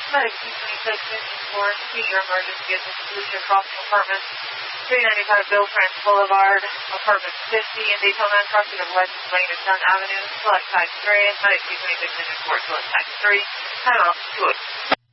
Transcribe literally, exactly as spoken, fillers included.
Medic two twenty-six, engine four, senior emergency at the Solution Crossing Apartment, three ninety-five Billfrance Boulevard, Apartment fifty in Daytona, crossing of Legends Lane and Dunn Avenue, select type three, Medic two twenty-six, engine four, select type three, time out, two